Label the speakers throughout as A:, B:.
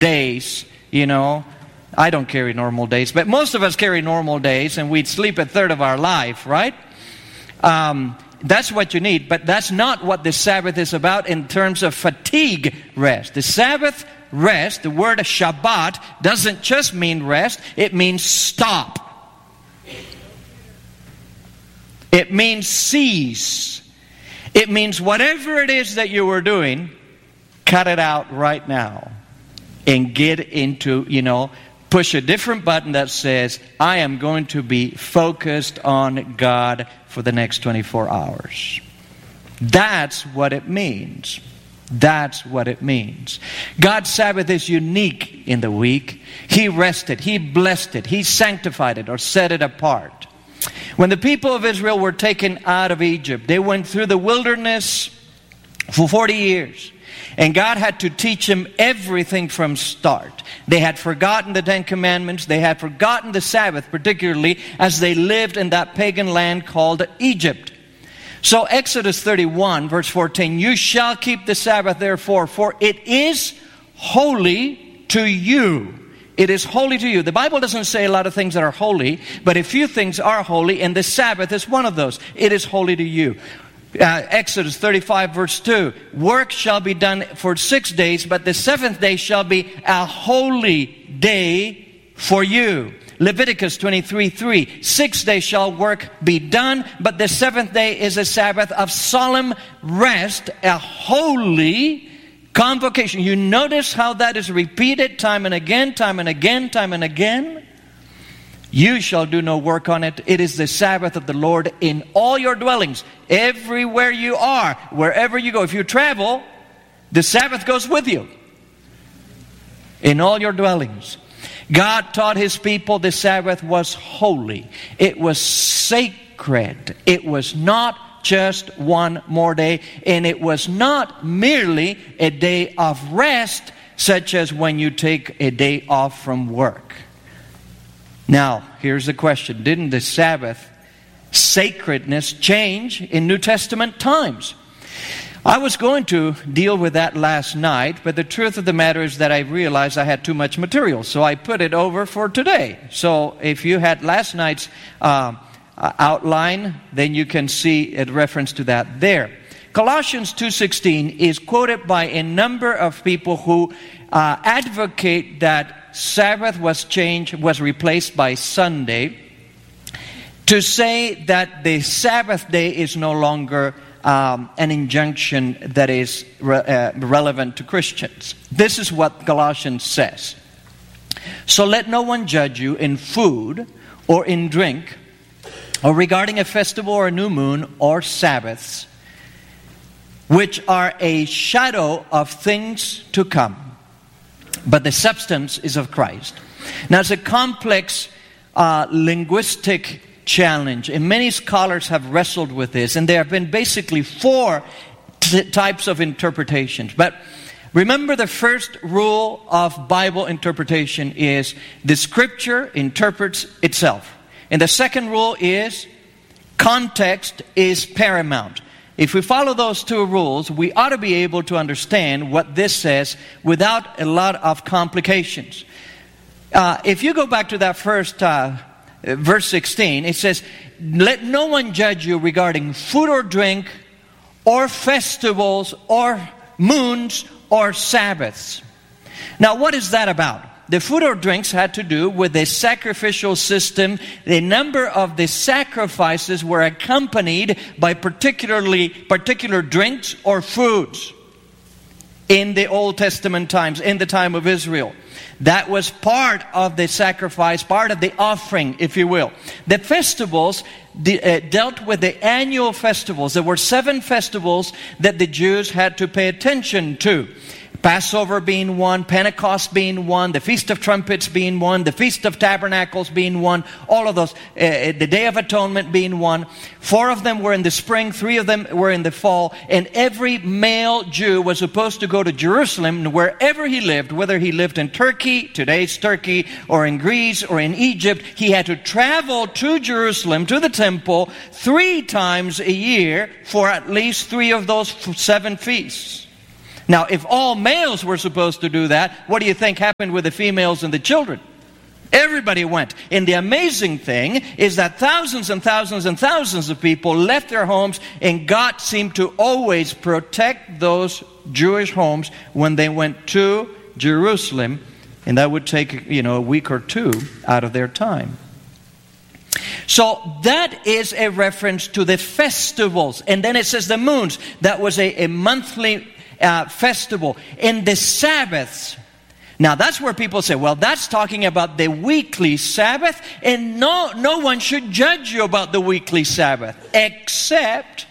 A: days, you know. I don't carry normal days, but most of us carry normal days, and we'd sleep a third of our life, right? That's what you need, but that's not what the Sabbath is about in terms of fatigue rest. The Sabbath rest, the word Shabbat, doesn't just mean rest, it means stop. It means cease. It means whatever it is that you were doing, cut it out right now. And get into, push a different button that says, I am going to be focused on God for the next 24 hours. That's what it means. That's what it means. God's Sabbath is unique in the week. He rested, He blessed it, He sanctified it or set it apart. When the people of Israel were taken out of Egypt, they went through the wilderness for 40 years. And God had to teach them everything from start. They had forgotten the Ten Commandments. They had forgotten the Sabbath, particularly as they lived in that pagan land called Egypt. So Exodus 31, verse 14, you shall keep the Sabbath therefore, for it is holy to you. It is holy to you. The Bible doesn't say a lot of things that are holy, but a few things are holy, and the Sabbath is one of those. It is holy to you. Exodus 35 verse 2, work shall be done for 6 days, but the seventh day shall be a holy day for you. Leviticus 23:3, 6 days shall work be done, but the seventh day is a Sabbath of solemn rest, a holy convocation. You notice how that is repeated time and again, time and again, time and again? You shall do no work on it. It is the Sabbath of the Lord in all your dwellings. Everywhere you are, wherever you go. If you travel, the Sabbath goes with you. In all your dwellings. God taught His people the Sabbath was holy. It was sacred. It was not just one more day. And it was not merely a day of rest, such as when you take a day off from work. Now, here's the question. Didn't the Sabbath sacredness change in New Testament times? I was going to deal with that last night, but the truth of the matter is that I realized I had too much material, so I put it over for today. So if you had last night's outline, then you can see a reference to that there. Colossians 2:16 is quoted by a number of people who advocate that Sabbath was replaced by Sunday, to say that the Sabbath day is no longer an injunction that is relevant to Christians. This is what Colossians says. So let no one judge you in food or in drink, or regarding a festival or a new moon or Sabbaths, which are a shadow of things to come. But the substance is of Christ. Now, it's a complex linguistic challenge, and many scholars have wrestled with this, and there have been basically four types of interpretations. But remember, the first rule of Bible interpretation is the Scripture interprets itself. And the second rule is context is paramount. If we follow those two rules, we ought to be able to understand what this says without a lot of complications. If you go back to that first verse 16, it says, let no one judge you regarding food or drink, or festivals, or moons, or Sabbaths. Now, what is that about? The food or drinks had to do with the sacrificial system. The number of the sacrifices were accompanied by particular drinks or foods in the Old Testament times, in the time of Israel. That was part of the sacrifice, part of the offering, if you will. The festivals dealt with the annual festivals. There were 7 festivals that the Jews had to pay attention to. Passover being one, Pentecost being one, the Feast of Trumpets being one, the Feast of Tabernacles being one, all of those, the Day of Atonement being one. 4 of them were in the spring, 3 of them were in the fall, and every male Jew was supposed to go to Jerusalem, wherever he lived, whether he lived in Turkey, today's Turkey, or in Greece, or in Egypt. He had to travel to Jerusalem, to the temple, 3 times a year for at least 3 of those 7 feasts. Now, if all males were supposed to do that, what do you think happened with the females and the children? Everybody went. And the amazing thing is that thousands and thousands and thousands of people left their homes, and God seemed to always protect those Jewish homes when they went to Jerusalem, and that would take, a week or two out of their time. So that is a reference to the festivals. And then it says the moons. That was a monthly festival. And the Sabbaths. Now that's where people say, well, that's talking about the weekly Sabbath. And no one should judge you about the weekly Sabbath. Except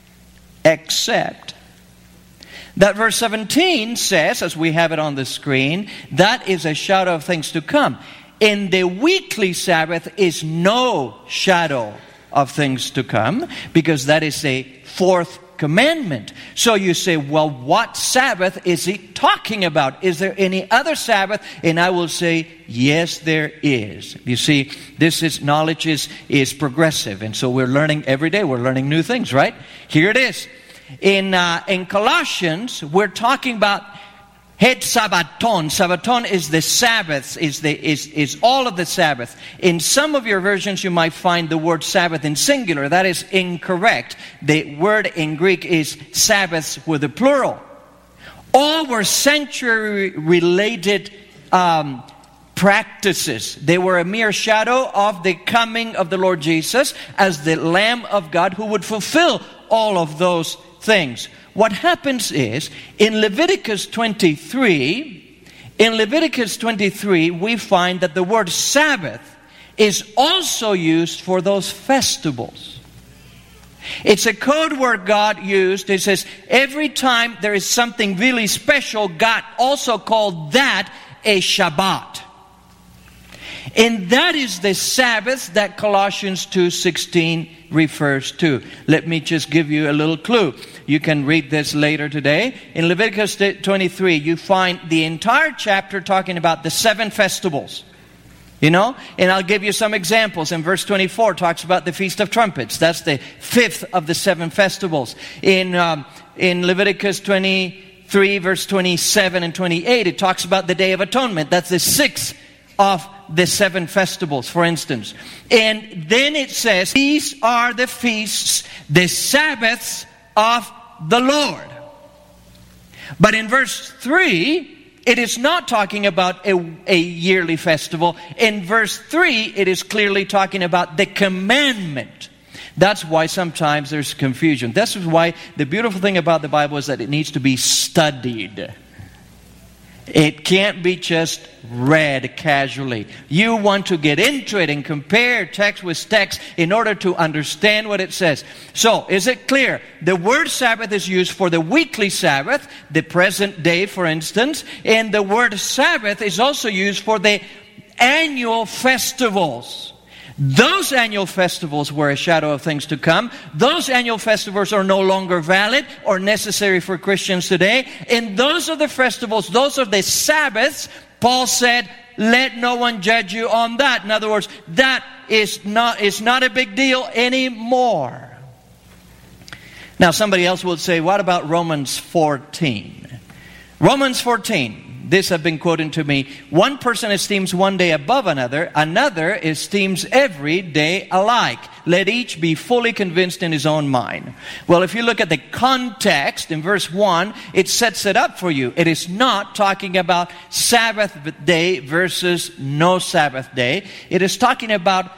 A: that verse 17 says, as we have it on the screen, that is a shadow of things to come. In the weekly Sabbath is no shadow of things to come, because that is a fourth commandment. So you say, well, what Sabbath is he talking about? Is there any other Sabbath? And I will say, yes, there is. You see, knowledge is progressive. And so we're learning every day. We're learning new things, right? Here it is. In Colossians, we're talking about Het Sabbaton. Sabbaton is the Sabbath, is all of the Sabbath. In some of your versions, you might find the word Sabbath in singular. That is incorrect. The word in Greek is Sabbaths with a plural. All were sanctuary-related practices. They were a mere shadow of the coming of the Lord Jesus as the Lamb of God who would fulfill all of those things. What happens is, in Leviticus 23, we find that the word Sabbath is also used for those festivals. It's a code word God used. It says, every time there is something really special, God also called that a Shabbat. And that is the Sabbath that Colossians 2:16 refers to. Let me just give you a little clue. You can read this later today. In Leviticus 23, you find the entire chapter talking about the 7 festivals. And I'll give you some examples. In verse 24, it talks about the Feast of Trumpets. That's the 5th of the 7 festivals. In Leviticus 23, verse 27 and 28, it talks about the Day of Atonement. That's the 6th of the 7 festivals, for instance. And then it says, these are the feasts, the Sabbaths of the Lord. But in verse 3, it is not talking about a yearly festival. In verse 3, it is clearly talking about the commandment. That's why sometimes there's confusion. This is why the beautiful thing about the Bible is that it needs to be studied. It can't be just read casually. You want to get into it and compare text with text in order to understand what it says. So, is it clear? The word Sabbath is used for the weekly Sabbath, the present day, for instance. And the word Sabbath is also used for the annual festivals. Those annual festivals were a shadow of things to come. Those annual festivals are no longer valid or necessary for Christians today. And those are the festivals, those are the Sabbaths. Paul said, let no one judge you on that. In other words, that is not a big deal anymore. Now somebody else will say, what about Romans 14? Romans 14. This has been quoted to me. One person esteems one day above another. Another esteems every day alike. Let each be fully convinced in his own mind. Well, if you look at the context in verse 1, it sets it up for you. It is not talking about Sabbath day versus no Sabbath day. It is talking about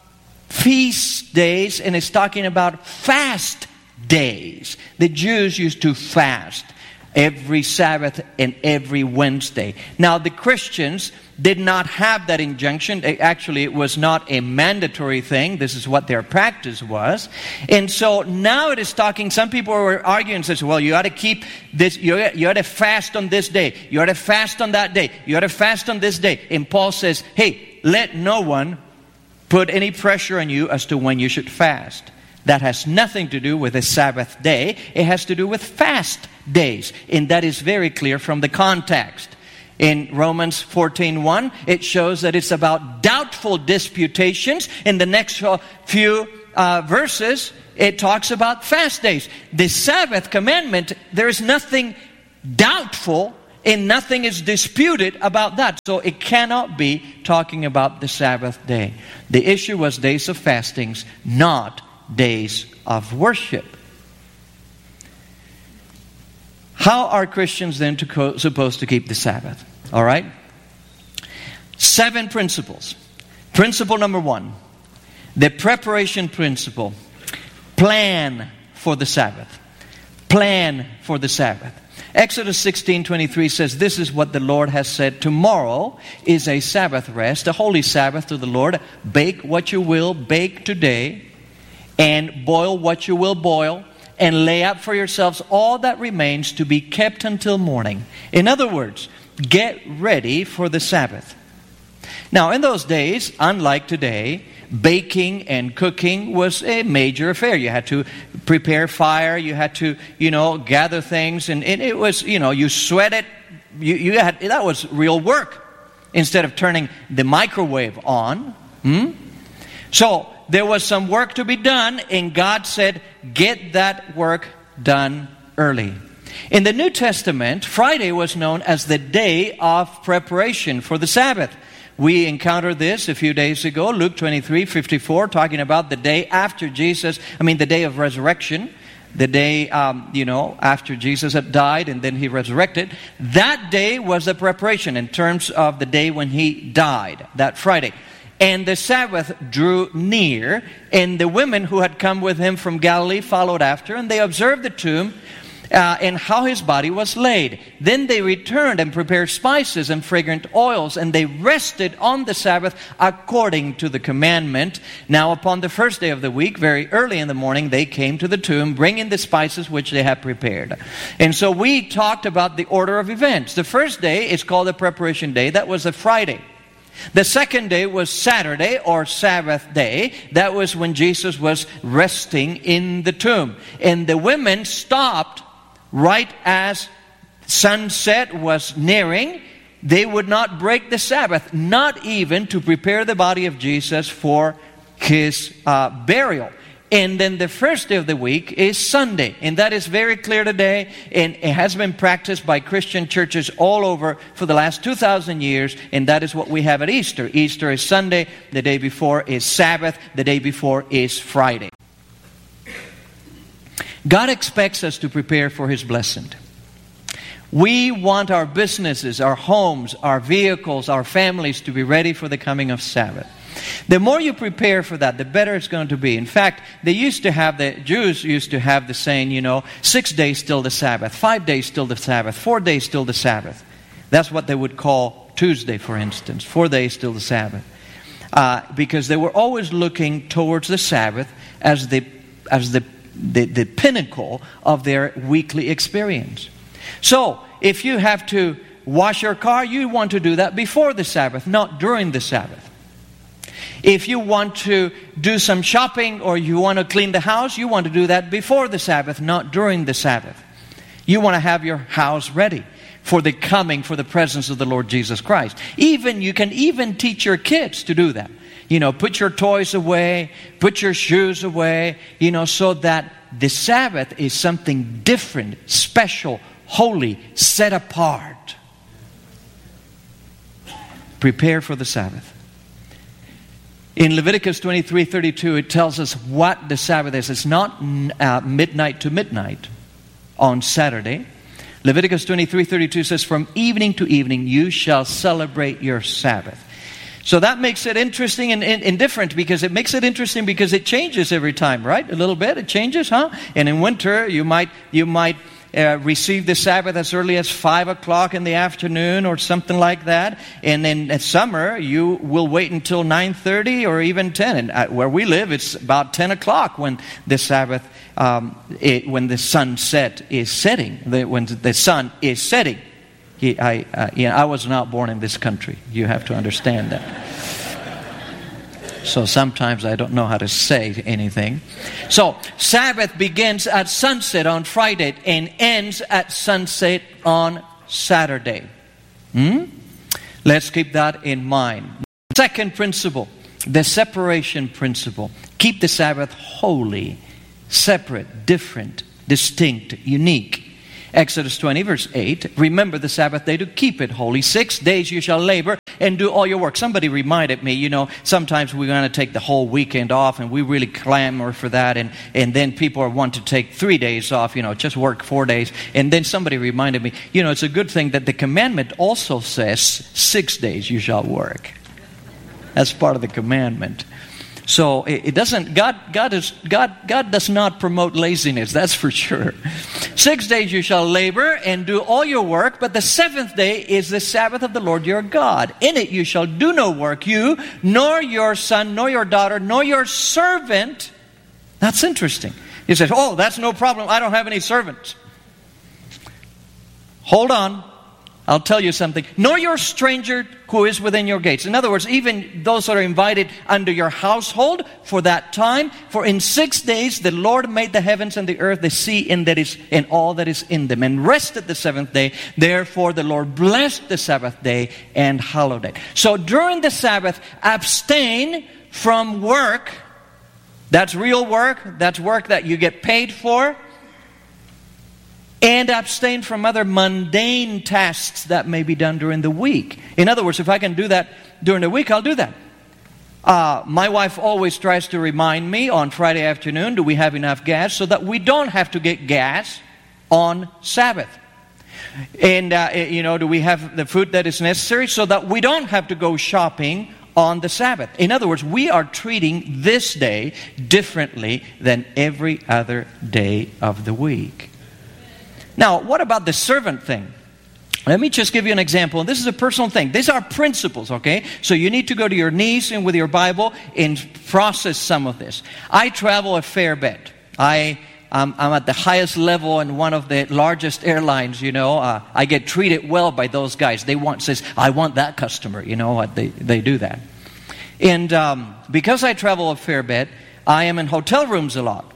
A: feast days, and it's talking about fast days. The Jews used to fast every Sabbath and every Wednesday. Now, the Christians did not have that injunction. Actually, it was not a mandatory thing. This is what their practice was. And so now it is talking, some people were arguing and says, well, you ought to keep this, you ought to fast on this day. You ought to fast on that day. You ought to fast on this day. And Paul says, hey, let no one put any pressure on you as to when you should fast. That has nothing to do with a Sabbath day. It has to do with fast days. And that is very clear from the context. In Romans 14:1, it shows that it's about doubtful disputations. In the next few verses, it talks about fast days. The Sabbath commandment, there is nothing doubtful, and nothing is disputed about that. So it cannot be talking about the Sabbath day. The issue was days of fastings, not days of worship. How are Christians then supposed to keep the Sabbath? All right? 7 principles. Principle number 1, the preparation principle. Plan for the Sabbath. Plan for the Sabbath. Exodus 16:23 says, "This is what the Lord has said. Tomorrow is a Sabbath rest, a holy Sabbath to the Lord. Bake what you will bake today, and boil what you will boil, and lay up for yourselves all that remains to be kept until morning." In other words, get ready for the Sabbath. Now, in those days, unlike today, baking and cooking was a major affair. You had to prepare fire, you had to, gather things, and it was, you sweat it. That was real work instead of turning the microwave on. So there was some work to be done, and God said, get that work done early. In the New Testament, Friday was known as the day of preparation for the Sabbath. We encountered this a few days ago, Luke 23:54, talking about the day after the day of resurrection, the day, after Jesus had died and then he resurrected. That day was the preparation in terms of the day when he died, that Friday. And the Sabbath drew near, and the women who had come with him from Galilee followed after, and they observed the tomb and how his body was laid. Then they returned and prepared spices and fragrant oils, and they rested on the Sabbath according to the commandment. Now upon the first day of the week, very early in the morning, they came to the tomb, bringing the spices which they had prepared. And so we talked about the order of events. The first day is called the preparation day. That was a Friday. The second day was Saturday, or Sabbath day. That was when Jesus was resting in the tomb. And the women stopped right as sunset was nearing. They would not break the Sabbath, not even to prepare the body of Jesus for his burial. And then the first day of the week is Sunday. And that is very clear today. And it has been practiced by Christian churches all over for the last 2,000 years. And that is what we have at Easter. Easter is Sunday. The day before is Sabbath. The day before is Friday. God expects us to prepare for his blessing. We want our businesses, our homes, our vehicles, our families to be ready for the coming of Sabbath. The more you prepare for that, the better it's going to be. In fact, the Jews used to have the saying, 6 days till the Sabbath, 5 days till the Sabbath, 4 days till the Sabbath. That's what they would call Tuesday, for instance, 4 days till the Sabbath. Because they were always looking towards the Sabbath as the pinnacle of their weekly experience. So, if you have to wash your car, you want to do that before the Sabbath, not during the Sabbath. If you want to do some shopping or you want to clean the house, you want to do that before the Sabbath, not during the Sabbath. You want to have your house ready for the presence of the Lord Jesus Christ. You can even teach your kids to do that. Put your toys away, put your shoes away, so that the Sabbath is something different, special, holy, set apart. Prepare for the Sabbath. In Leviticus 23:32, it tells us what the Sabbath is. It's not midnight to midnight on Saturday. Leviticus 23:32 says, from evening to evening you shall celebrate your Sabbath. So that makes it interesting and different, because it makes it interesting because it changes every time, right? A little bit, it changes, huh? And in winter, you might receive the Sabbath as early as 5 o'clock in the afternoon or something like that. And in summer, you will wait until 9:30 or even 10. And where we live, it's about 10 o'clock when the Sabbath, when the sunset is setting, when the sun is setting. I was not born in this country. You have to understand that. So sometimes I don't know how to say anything. So Sabbath begins at sunset on Friday and ends at sunset on Saturday. Let's keep that in mind. Second principle, the separation principle. Keep the Sabbath holy, separate, different, distinct, unique. Exodus 20, verse 8, remember the Sabbath day to keep it holy. 6 days you shall labor and do all your work. Somebody reminded me, sometimes we're going to take the whole weekend off, and we really clamor for that. And then people want to take 3 days off, just work 4 days. And then somebody reminded me, it's a good thing that the commandment also says 6 days you shall work. That's part of the commandment. So it doesn't, God does not promote laziness, that's for sure. 6 days you shall labor and do all your work, but the seventh day is the Sabbath of the Lord your God. In it you shall do no work, you, nor your son, nor your daughter, nor your servant. That's interesting. He says, oh, that's no problem, I don't have any servants. Hold on. I'll tell you something. Nor your stranger who is within your gates. In other words, even those that are invited under your household for that time. For in 6 days the Lord made the heavens and the earth, the sea, and all that is in them, and rested the seventh day. Therefore the Lord blessed the Sabbath day and hallowed it. So during the Sabbath, abstain from work. That's real work. That's work that you get paid for. And abstain from other mundane tasks that may be done during the week. In other words, if I can do that during the week, I'll do that. My wife always tries to remind me on Friday afternoon, do we have enough gas? So that we don't have to get gas on Sabbath. And, do we have the food that is necessary? So that we don't have to go shopping on the Sabbath. In other words, we are treating this day differently than every other day of the week. Now, what about the servant thing? Let me just give you an example. This is a personal thing. These are principles, okay? So you need to go to your knees and with your Bible and process some of this. I travel a fair bit. I'm at the highest level in one of the largest airlines, I get treated well by those guys. Says, I want that customer, they do that. And because I travel a fair bit, I am in hotel rooms a lot.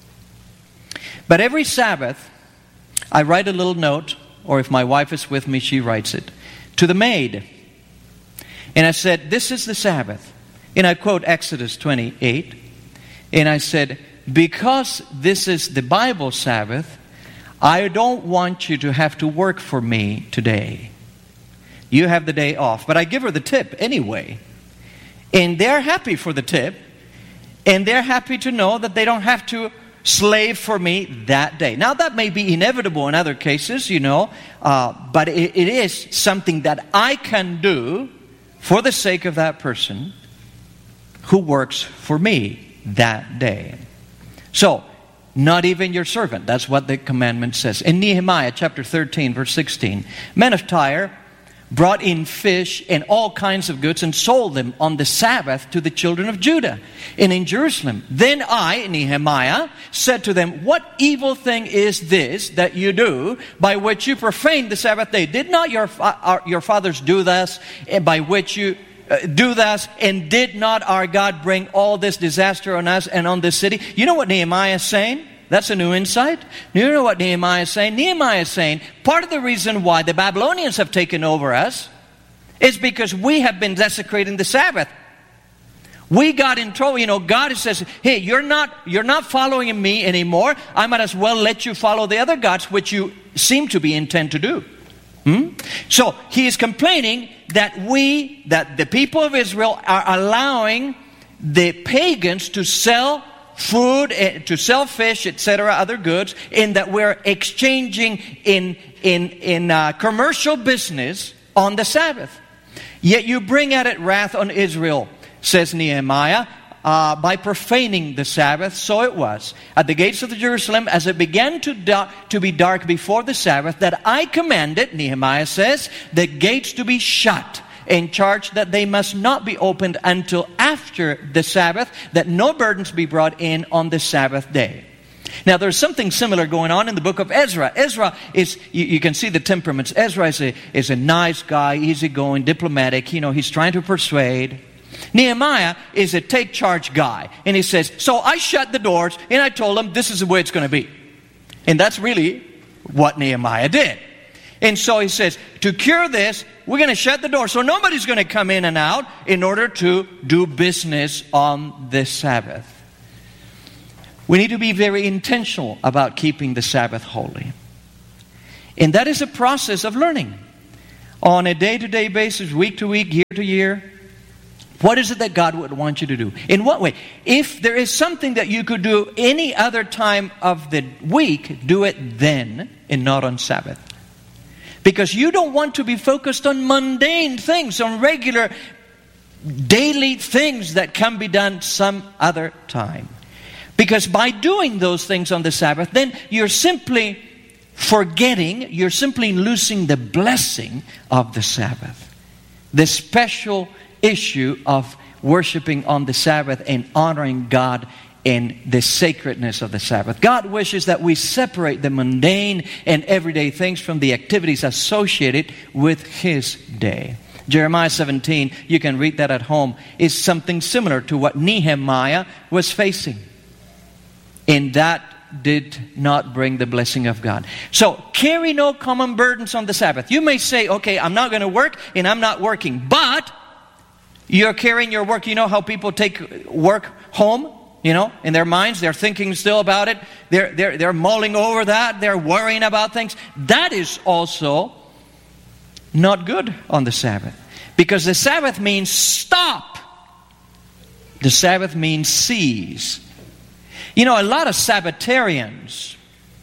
A: But every Sabbath, I write a little note, or if my wife is with me, she writes it, to the maid. And I said, this is the Sabbath. And I quote Exodus 28. And I said, because this is the Bible Sabbath, I don't want you to have to work for me today. You have the day off. But I give her the tip anyway. And they're happy for the tip. And they're happy to know that they don't have to slave for me that day. Now that may be inevitable in other cases, but it is something that I can do for the sake of that person who works for me that day. So, not even your servant. That's what the commandment says. In Nehemiah chapter 13, verse 16, men of Tyre brought in fish and all kinds of goods and sold them on the Sabbath to the children of Judah and in Jerusalem. Then I, Nehemiah, said to them, what evil thing is this that you do by which you profane the Sabbath day? Did not your fathers do thus, and by which you do thus, and did not our God bring all this disaster on us and on this city? You know what Nehemiah is saying? That's a new insight. You know what Nehemiah is saying? Nehemiah is saying part of the reason why the Babylonians have taken over us is because we have been desecrating the Sabbath. We got in trouble. God says, hey, you're not following me anymore. I might as well let you follow the other gods, which you seem to be intent to do. So he is complaining that the people of Israel are allowing the pagans to sell food, to sell fish, etc., other goods, and that we're exchanging in commercial business on the Sabbath. Yet you bring at it wrath on Israel, says Nehemiah, by profaning the Sabbath. So it was at the gates of Jerusalem, as it began to be dark before the Sabbath, that I commanded, Nehemiah says, the gates to be shut, and charged that they must not be opened until after the Sabbath, that no burdens be brought in on the Sabbath day. Now there's something similar going on in the book of Ezra. Ezra is, you can see the temperaments. Ezra is a nice guy, easygoing, diplomatic. He's trying to persuade. Nehemiah is a take charge guy. And he says, so I shut the doors and I told them this is the way it's going to be. And that's really what Nehemiah did. And so he says, to cure this, we're going to shut the door. So nobody's going to come in and out in order to do business on this Sabbath. We need to be very intentional about keeping the Sabbath holy. And that is a process of learning. On a day-to-day basis, week to week, year to year. What is it that God would want you to do? In what way? If there is something that you could do any other time of the week, do it then and not on Sabbath. Because you don't want to be focused on mundane things, on regular daily things that can be done some other time. Because by doing those things on the Sabbath, then you're simply forgetting, you're simply losing the blessing of the Sabbath. The special issue of worshiping on the Sabbath and honoring God in the sacredness of the Sabbath. God wishes that we separate the mundane and everyday things from the activities associated with His day. Jeremiah 17, you can read that at home, is something similar to what Nehemiah was facing. And that did not bring the blessing of God. So, carry no common burdens on the Sabbath. You may say, okay, I'm not going to work and I'm not working. But you're carrying your work. You know how people take work home? In their minds, they're thinking still about it. They're mulling over that. They're worrying about things. That is also not good on the Sabbath. Because the Sabbath means stop. The Sabbath means cease. A lot of Sabbatarians,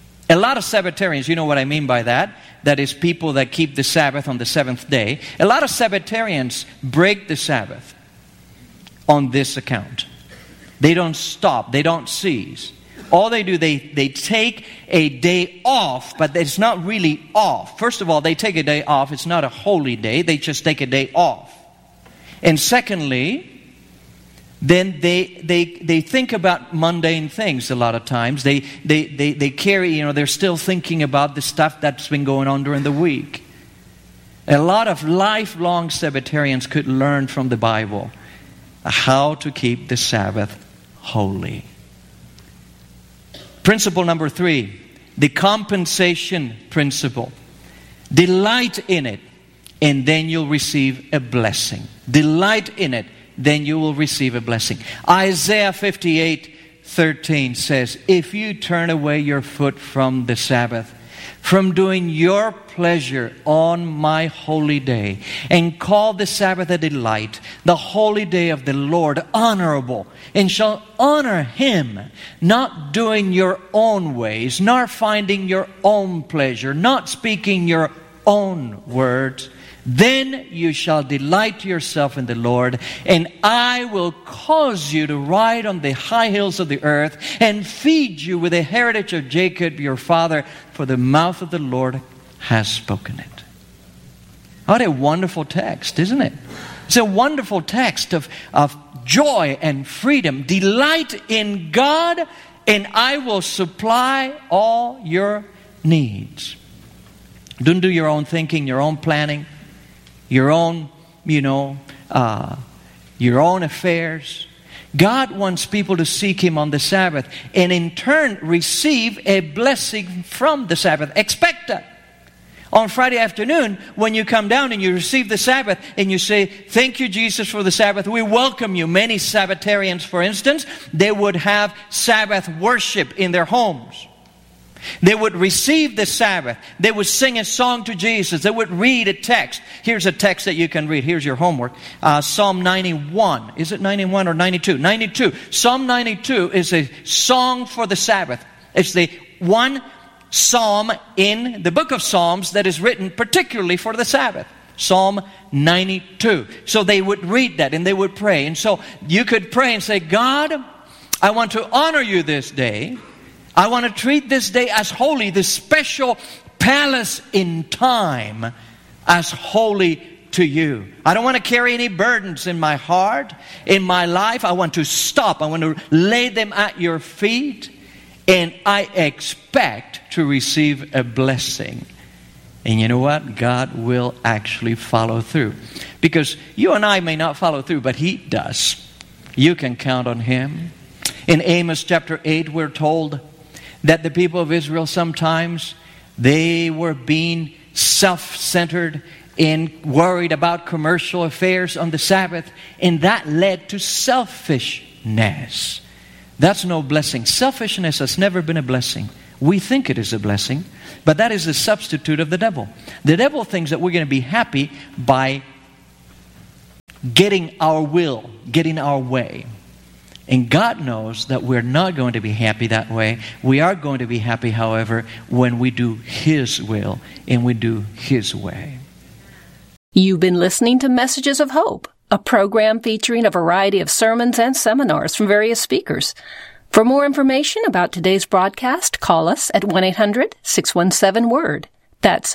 A: you know what I mean by that? That is people that keep the Sabbath on the seventh day. A lot of Sabbatarians break the Sabbath on this account. They don't stop. They don't cease. All they do, they take a day off, but it's not really off. First of all, they take a day off. It's not a holy day. They just take a day off. And secondly, then they think about mundane things a lot of times. They carry, they're still thinking about the stuff that's been going on during the week. A lot of lifelong Sabbatarians could learn from the Bible how to keep the Sabbath holy. Principle number 3, the compensation principle. Delight in it, and then you'll receive a blessing. Delight in it, then you will receive a blessing. Isaiah 58:13 says, if you turn away your foot from the Sabbath, from doing your pleasure on my holy day, and call the Sabbath a delight, the holy day of the Lord honorable, and shall honor Him, not doing your own ways, nor finding your own pleasure, not speaking your own words, then you shall delight yourself in the Lord, and I will cause you to ride on the high hills of the earth, and feed you with the heritage of Jacob your father, for the mouth of the Lord has spoken it. What a wonderful text, isn't it? It's a wonderful text of joy and freedom. Delight in God, and I will supply all your needs. Don't do your own thinking, your own planning, your own, your own affairs. God wants people to seek Him on the Sabbath and in turn receive a blessing from the Sabbath. Expect that. On Friday afternoon, when you come down and you receive the Sabbath and you say, thank you, Jesus, for the Sabbath. We welcome you. Many Sabbatarians, for instance, they would have Sabbath worship in their homes. They would receive the Sabbath. They would sing a song to Jesus. They would read a text. Here's a text that you can read. Here's your homework. Psalm 91. Is it 91 or 92? 92. Psalm 92 is a song for the Sabbath. It's the one psalm in the book of Psalms that is written particularly for the Sabbath. Psalm 92. So they would read that and they would pray. And so you could pray and say, God, I want to honor you this day. I want to treat this day as holy, this special palace in time as holy to you. I don't want to carry any burdens in my heart, in my life. I want to stop. I want to lay them at your feet. And I expect to receive a blessing. And you know what? God will actually follow through. Because you and I may not follow through, but He does. You can count on Him. In Amos chapter 8, we're told that the people of Israel sometimes, they were being self-centered and worried about commercial affairs on the Sabbath, and that led to selfishness. That's no blessing. Selfishness has never been a blessing. We think it is a blessing, but that is a substitute of the devil. The devil thinks that we're going to be happy by getting our will, getting our way. And God knows that we're not going to be happy that way. We are going to be happy, however, when we do His will and we do His way.
B: You've been listening to Messages of Hope, a program featuring a variety of sermons and seminars from various speakers. For more information about today's broadcast, call us at 1-800-617-WORD. That's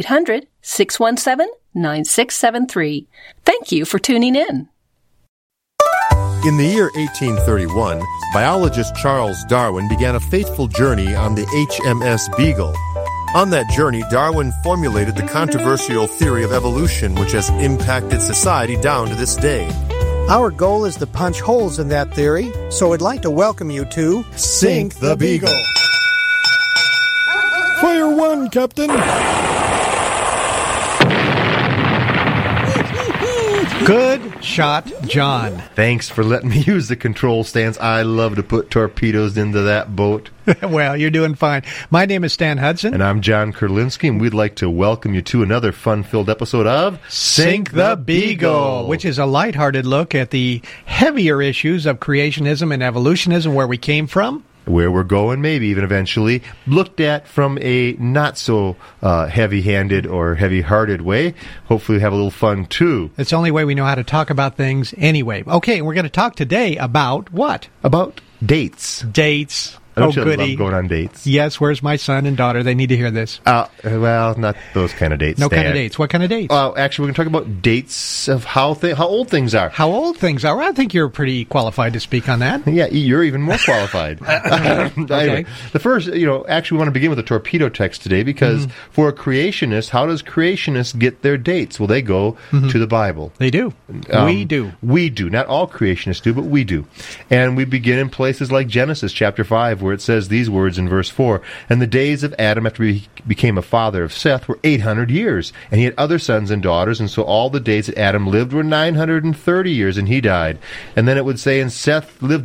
B: 1-800-617-9673. Thank you for tuning in.
C: In the year 1831, biologist Charles Darwin began a fateful journey on the HMS Beagle. On that journey, Darwin formulated the controversial theory of evolution, which has impacted society down to this day.
D: Our goal is to punch holes in that theory, so I'd like to welcome you to
C: Sink the Beagle.
D: Fire one, Captain.
E: Good shot, John.
C: Thanks for letting me use the control stance. I love to put torpedoes into that boat.
E: Well, you're doing fine. My name is Stan Hudson.
C: And I'm John Kurlinski, and we'd like to welcome you to another fun-filled episode of
E: Sink the Beagle, which is a lighthearted look at the heavier issues of creationism and evolutionism, where we came from,
C: where we're going, maybe even eventually, looked at from a not-so-heavy-handed or heavy-hearted way. Hopefully we have a little fun, too.
E: It's the only way we know how to talk about things anyway. Okay, we're going to talk today about what?
C: About dates.
E: Dates.
C: Don't you
E: goody.
C: love going on dates?
E: Yes, where's my son and daughter? They need to hear this.
C: Well, not those kind of dates.
E: No
C: Stan.
E: kind of dates. What kind of dates?
C: Actually, we're going to talk about dates of how old things are.
E: How old things are? I think you're pretty qualified to speak on that.
C: Yeah, you're even more qualified.
E: Okay.
C: Anyway, the first, actually we want to begin with a torpedo text today because for a creationist, how does creationists get their dates? Well, they go to the Bible.
E: They do. We do.
C: We do. Not all creationists do, but we do. And we begin in places like Genesis chapter 5, where it says these words in verse 4, "And the days of Adam after he became a father of Seth were 800 years, and he had other sons and daughters, and so all the days that Adam lived were 930 years, and he died." And then it would say, "And Seth lived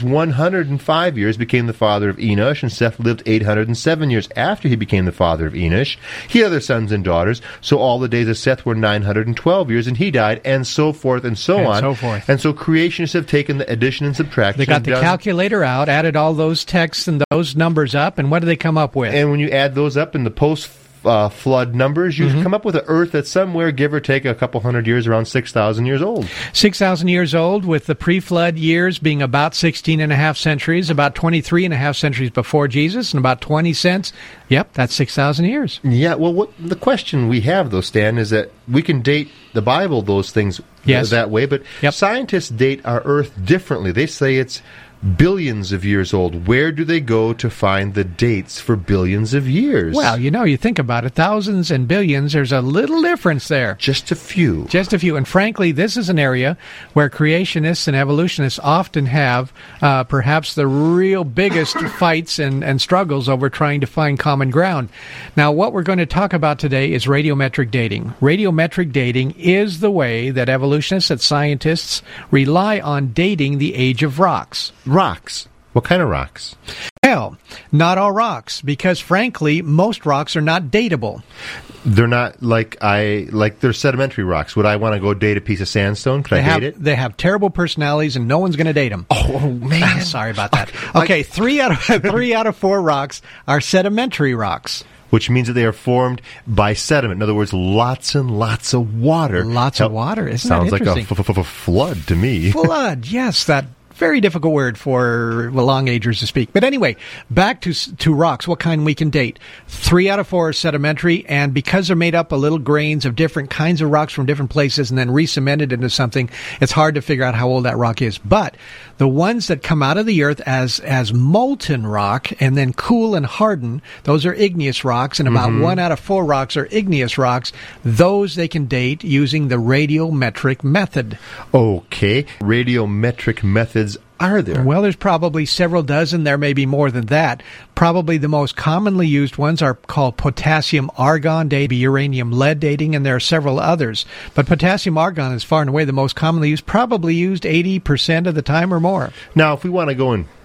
C: 105 years, became the father of Enosh, and Seth lived 807 years after he became the father of Enosh. He had other sons and daughters, so all the days of Seth were 912 years, and he died," and so forth and so on.
E: So forth.
C: And so creationists have taken the addition and subtraction.
E: They got the calculator out, added all those texts and those numbers up, and what do they come up with?
C: And when you add those up in the post-flood numbers, you come up with an Earth that's somewhere, give or take a couple hundred years, around 6,000 years old.
E: 6,000 years old, with the pre-flood years being about 16 and a half centuries, about 23 and a half centuries before Jesus, and about 20 cents. Yep, that's 6,000 years.
C: Yeah, well, the question we have, though, Stan, is that we can date the Bible, those things that way, but scientists date our Earth differently. They say it's billions of years old. Where do they go to find the dates for billions of years?
E: Well, you think about it, thousands and billions, there's a little difference there.
C: Just a few.
E: Just a few. And frankly, this is an area where creationists and evolutionists often have perhaps the real biggest fights and struggles over trying to find common ground. Now, what we're going to talk about today is radiometric dating. Radiometric dating is the way that evolutionists and scientists rely on dating the age of rocks.
C: Rocks. What kind of rocks?
E: Well, not all rocks, because frankly, most rocks are not dateable.
C: They're not like they're sedimentary rocks. Would I want to go date a piece of sandstone? Could I date it?
E: They have terrible personalities, and no one's going to date them.
C: Oh man,
E: sorry about that. Okay, 3 out of 4 rocks are sedimentary rocks.
C: Which means that they are formed by sediment. In other words, lots and lots of water.
E: Lots of water. Isn't
C: that
E: interesting?
C: Sounds like a flood to me.
E: Flood, yes, that very difficult word for long-agers to speak. But anyway, back to rocks, what kind we can date. 3 out of 4 are sedimentary, and because they're made up of little grains of different kinds of rocks from different places and then re-cemented into something, it's hard to figure out how old that rock is. But the ones that come out of the earth as molten rock and then cool and harden, those are igneous rocks, and about 1 out of 4 rocks are igneous rocks. Those they can date using the radiometric method.
C: Okay. Radiometric methods are there?
E: Well, there's probably several dozen. There may be more than that. Probably the most commonly used ones are called potassium-argon dating, uranium-lead dating, and there are several others. But potassium-argon is far and away the most commonly used, probably used 80% of the time or more.
C: Now, if we want to go and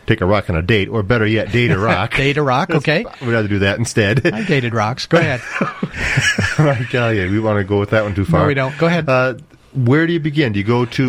C: take a rock on a date, or better yet, date a rock.
E: Date a rock, okay.
C: We'd rather do that instead.
E: I dated rocks. Go ahead.
C: I tell you, we want to go with that one too far.
E: No, we don't. Go ahead.
C: Where do you begin? Do you go to